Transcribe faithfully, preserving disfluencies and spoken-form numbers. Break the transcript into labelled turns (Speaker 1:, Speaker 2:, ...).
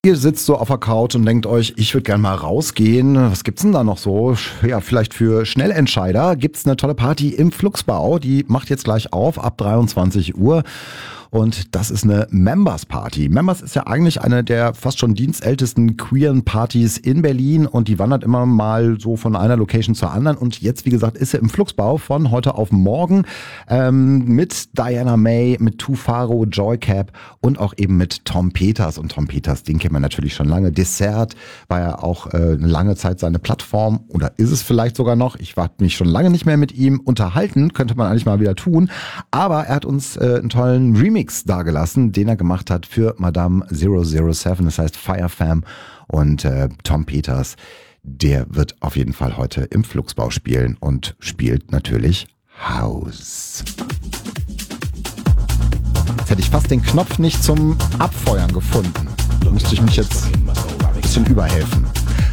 Speaker 1: Ihr sitzt so auf der Couch und denkt euch, ich würde gerne mal rausgehen. Was gibt's denn da noch so? Ja, vielleicht für Schnellentscheider gibt's eine tolle Party im Flugsbau. Die macht jetzt gleich auf ab dreiundzwanzig Uhr. Und das ist eine Members Party. Members ist ja eigentlich eine der fast schon dienstältesten queeren Partys in Berlin und die wandert immer mal so von einer Location zur anderen. Und jetzt, wie gesagt, ist sie im Flugsbau von heute auf morgen ähm, mit Diana May, mit Tufaro, Joycap und auch eben mit Tom Peters. Und Tom Peters, den kennt man natürlich schon lange. Dessert war ja auch äh, eine lange Zeit seine Plattform oder ist es vielleicht sogar noch. Ich habe mich schon lange nicht mehr mit ihm unterhalten, könnte man eigentlich mal wieder tun. Aber er hat uns äh, einen tollen Remix dargelassen, den er gemacht hat für Madame null null sieben, das heißt Fire Fam und äh, Tom Peters, der wird auf jeden Fall heute im Flugsbau spielen und spielt natürlich House. Jetzt hätte ich fast den Knopf nicht zum Abfeuern gefunden. Da müsste ich mich jetzt ein bisschen überhelfen.